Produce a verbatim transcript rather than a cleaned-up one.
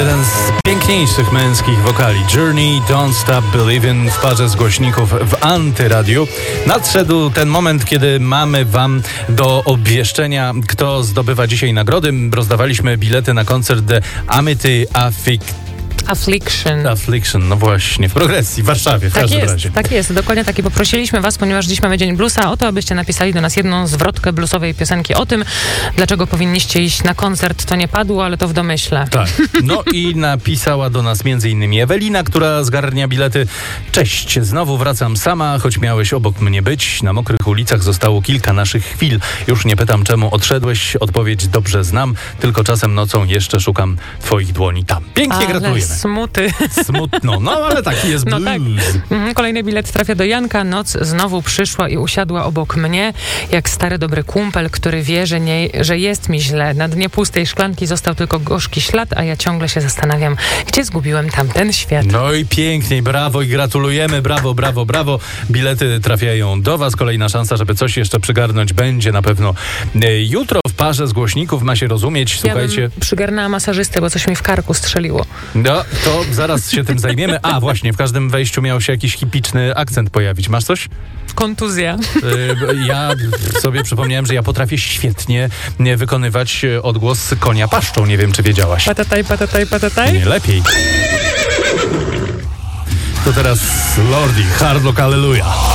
jeden z piękniejszych męskich wokali. Journey, Don't Stop Believin' w parze z głośników w Antyradiu. Nadszedł ten moment, kiedy mamy wam do obwieszczenia, kto zdobywa dzisiaj nagrody. Rozdawaliśmy bilety na koncert The Amity Afflict. Affliction. Affliction, no właśnie, w Progresji, w Warszawie, w tak każdym jest, razie. Tak jest, dokładnie tak. I poprosiliśmy was, ponieważ dziś mamy Dzień Bluesa, o to, abyście napisali do nas jedną zwrotkę bluesowej piosenki o tym, dlaczego powinniście iść na koncert. To nie padło, ale to w domyśle. Tak. No i napisała do nas między innymi Ewelina, która zgarnia bilety. Cześć, znowu wracam sama, choć miałeś obok mnie być. Na mokrych ulicach zostało kilka naszych chwil. Już nie pytam, czemu odszedłeś. Odpowiedź dobrze znam, tylko czasem nocą jeszcze szukam twoich dłoni tam. Pięknie ale gratulujemy. Smuty. Smutno, no ale taki jest No blues. tak. Mhm, kolejny bilet trafia do Janka. Noc znowu przyszła i usiadła obok mnie, jak stary dobry kumpel, który wie, że, nie, że jest mi źle. Na dnie pustej szklanki został tylko gorzki ślad, a ja ciągle się zastanawiam, gdzie zgubiłem tamten świat. No i pięknie, brawo i gratulujemy, brawo, brawo, brawo. Bilety trafiają do was. Kolejna szansa, żeby coś jeszcze przygarnąć, będzie na pewno jutro w parze z głośników, ma się rozumieć. Słuchajcie. Ja bym przygarnęła masażystę, bo coś mi w karku strzeliło. No, to zaraz się tym zajmiemy. A, właśnie, w każdym wejściu miał się jakiś hipiczny akcent pojawić. Masz coś? Kontuzja. Yy, ja sobie przypomniałem, że ja potrafię świetnie wykonywać odgłos konia paszczą. Nie wiem, czy wiedziałaś. Patataj, patataj, patataj. Nie, lepiej. To teraz Lordi, Hard Rock Hallelujah.